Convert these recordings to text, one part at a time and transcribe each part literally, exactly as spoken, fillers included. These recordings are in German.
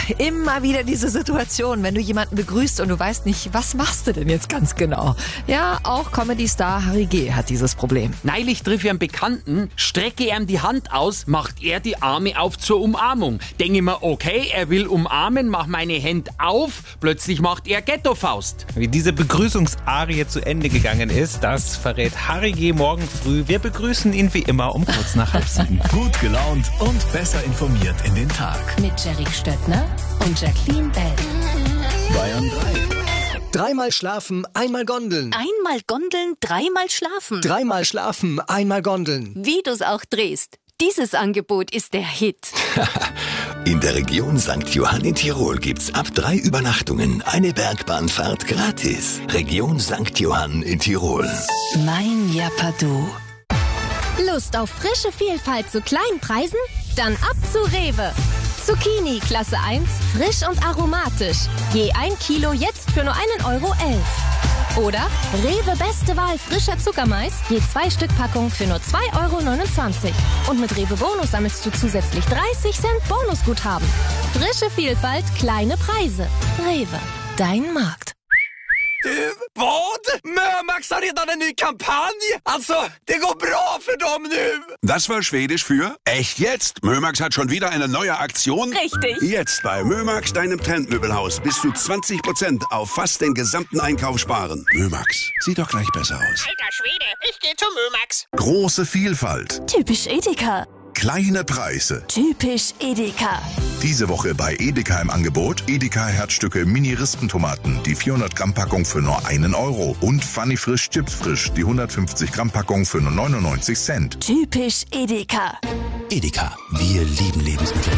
immer wieder diese Situation, wenn du jemanden begrüßt und du weißt nicht, was machst du denn jetzt ganz genau? Ja, auch Comedy-Star Harry G. hat dieses Problem. Neulich trifft ich einen Bekannten, strecke ihm die Hand aus, macht er die Arme auf zur Umarmung. Denke ich mir, okay, er will umarmen, mach meine Hände auf, plötzlich macht er Ghetto-Faust. Wie diese Begrüßungsarie zu Ende gegangen ist, das verrät Harry G. morgen früh. Wir begrüßen ihn wie immer um kurz nach halb sieben. Gut gelaunt und besser informiert in den Tag. Mit Jerry Stöttner und Jacqueline Bell. Bayern drei. Dreimal schlafen, einmal Gondeln. Einmal Gondeln, dreimal schlafen. Dreimal schlafen, einmal Gondeln. Wie du's auch drehst. Dieses Angebot ist der Hit. In der Region Sankt Johann in Tirol gibt's ab drei Übernachtungen eine Bergbahnfahrt gratis. Region Sankt Johann in Tirol. Mein Japadu. Lust auf frische Vielfalt zu kleinen Preisen? Dann ab zu Rewe. Zucchini Klasse eins, frisch und aromatisch. Je ein Kilo jetzt für nur einen Euro elf. Oder Rewe Beste Wahl frischer Zuckermais, je zwei Stück Packung für nur zwei Euro neunundzwanzig. Und mit Rewe Bonus sammelst du zusätzlich dreißig Cent Bonusguthaben. Frische Vielfalt, kleine Preise. Rewe, dein Markt. Du, vad? Mömax har redan en ny kampanj! Alltså, det går bra för dem nu! Das war Schwedisch für echt jetzt. Mömax hat schon wieder eine neue Aktion. Richtig. Jetzt bei Mömax, deinem Trendmöbelhaus, bis zu zwanzig Prozent auf fast den gesamten Einkauf sparen. Mömax, sieht doch gleich besser aus. Alter Schwede, ich geh zu Mömax. Große Vielfalt. Typisch Edeka. Kleine Preise. Typisch Edeka. Diese Woche bei Edeka im Angebot Edeka Herzstücke Mini-Rispentomaten, die vierhundert Gramm Packung für nur einen Euro und Funny Frisch Chips Frisch, die hundertfünfzig Gramm Packung für nur neunundneunzig Cent. Typisch Edeka. Edeka, wir lieben Lebensmittel.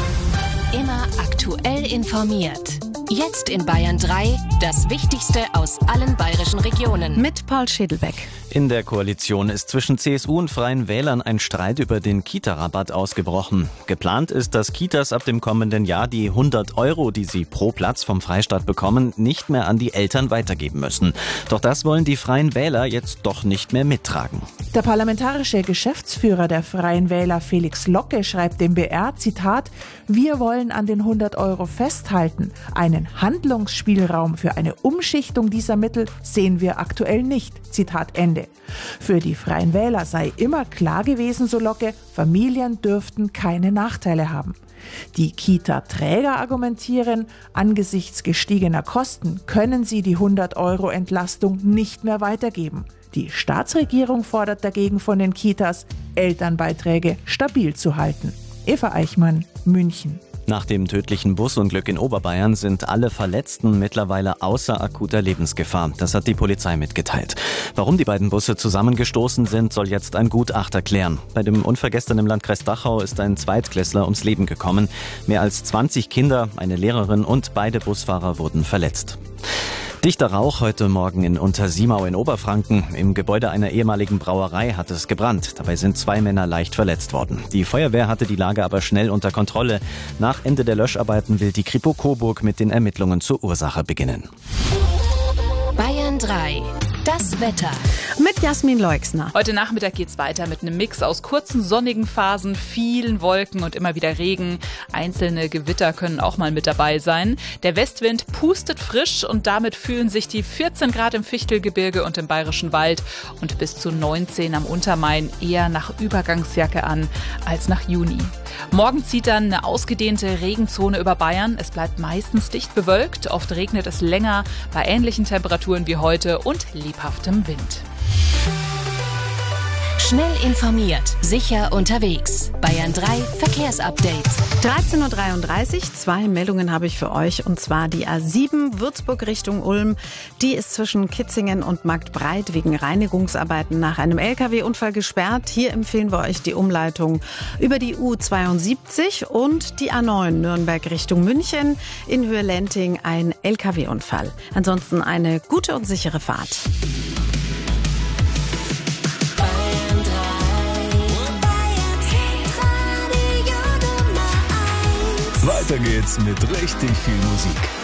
Immer aktuell informiert. Jetzt in Bayern drei, das Wichtigste aus allen bayerischen Regionen. Mit Paul Schädelbeck. In der Koalition ist zwischen C S U und Freien Wählern ein Streit über den Kita-Rabatt ausgebrochen. Geplant ist, dass Kitas ab dem kommenden Jahr die hundert Euro, die sie pro Platz vom Freistaat bekommen, nicht mehr an die Eltern weitergeben müssen. Doch das wollen die Freien Wähler jetzt doch nicht mehr mittragen. Der parlamentarische Geschäftsführer der Freien Wähler Felix Locke schreibt dem B R, Zitat, wir wollen an den hundert Euro festhalten. Einen Handlungsspielraum für eine Umschichtung dieser Mittel sehen wir aktuell nicht. Zitat Ende. Für die Freien Wähler sei immer klar gewesen, so Locke, Familien dürften keine Nachteile haben. Die Kita-Träger argumentieren, angesichts gestiegener Kosten können sie die hundert Euro Entlastung nicht mehr weitergeben. Die Staatsregierung fordert dagegen von den Kitas, Elternbeiträge stabil zu halten. Eva Eichmann, München. Nach dem tödlichen Busunglück in Oberbayern sind alle Verletzten mittlerweile außer akuter Lebensgefahr. Das hat die Polizei mitgeteilt. Warum die beiden Busse zusammengestoßen sind, soll jetzt ein Gutachter klären. Bei dem Unfall gestern im Landkreis Dachau ist ein Zweitklässler ums Leben gekommen. Mehr als zwanzig Kinder, eine Lehrerin und beide Busfahrer wurden verletzt. Dichter Rauch heute Morgen in Untersiemau in Oberfranken. Im Gebäude einer ehemaligen Brauerei hat es gebrannt. Dabei sind zwei Männer leicht verletzt worden. Die Feuerwehr hatte die Lage aber schnell unter Kontrolle. Nach Ende der Löscharbeiten will die Kripo Coburg mit den Ermittlungen zur Ursache beginnen. Bayern drei. Das Wetter. Mit Jasmin Leixner. Heute Nachmittag geht's weiter mit einem Mix aus kurzen sonnigen Phasen, vielen Wolken und immer wieder Regen. Einzelne Gewitter können auch mal mit dabei sein. Der Westwind pustet frisch und damit fühlen sich die vierzehn Grad im Fichtelgebirge und im Bayerischen Wald und bis zu neunzehn am Untermain eher nach Übergangsjacke an als nach Juni. Morgen zieht dann eine ausgedehnte Regenzone über Bayern. Es bleibt meistens dicht bewölkt, oft regnet es länger bei ähnlichen Temperaturen wie heute und lebhaftem Wind. Schnell informiert, sicher unterwegs. Bayern drei Verkehrsupdate. dreizehn Uhr dreiunddreißig, zwei Meldungen habe ich für euch, und zwar die A sieben Würzburg Richtung Ulm. Die ist zwischen Kitzingen und Marktbreit wegen Reinigungsarbeiten nach einem L K W-Unfall gesperrt. Hier empfehlen wir euch die Umleitung über die U zweiundsiebzig und die A neun Nürnberg Richtung München. In Höhe Lenting ein L K W-Unfall. Ansonsten eine gute und sichere Fahrt. Weiter geht's mit richtig viel Musik.